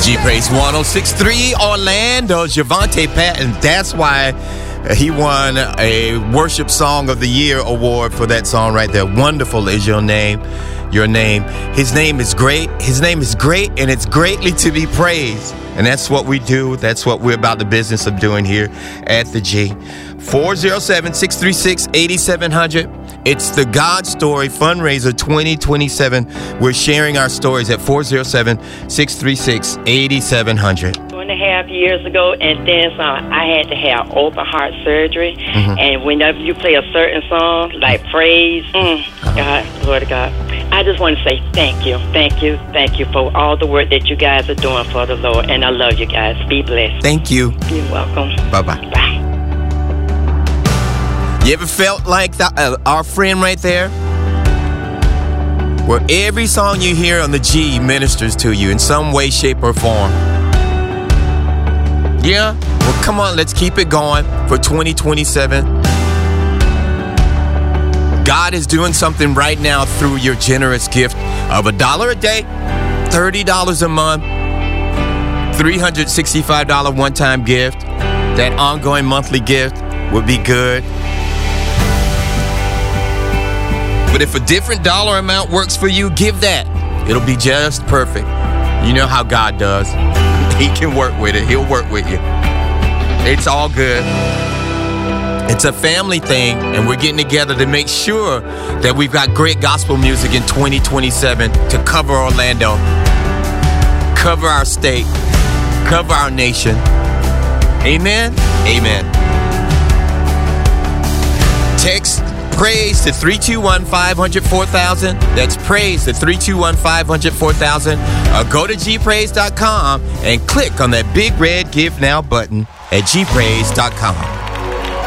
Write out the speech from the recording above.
G-Praise 106.3 Orlando, Javante Patton. That's why he won a Worship Song of the Year award for that song right there. Wonderful is your name. Your name. His name is great. His name is great, and it's greatly to be praised. And that's what we do. That's what we're about the business of doing here at the G. 407-636-8700. It's the God Story Fundraiser 2027. We're sharing our stories at 407-636-8700. 2.5 years ago, and then I had to have open heart surgery. And whenever you play a certain song, like praise, God, Lord God, I just want to say thank you for all the work that you guys are doing for the Lord. And I love you guys. Be blessed. Thank you. You're welcome. Bye-bye. Bye. You ever felt like our friend right there? Where every song you hear on the G ministers to you in some way, shape, or form. Yeah? Well, come on, let's keep it going for 2027. God is doing something right now through your generous gift of $1 a day, $30 a month, $365 one-time gift. That ongoing monthly gift would be good. But if a different dollar amount works for you, give that. It'll be just perfect. You know how God does. He can work with it. He'll work with you. It's all good. It's a family thing, and we're getting together to make sure that we've got great gospel music in 2027 to cover Orlando, cover our state, cover our nation. Amen? Amen. Text praise to 321-500-4000. That's praise to 321-500-4000. Go to gpraise.com and click on that big red Give Now button at gpraise.com.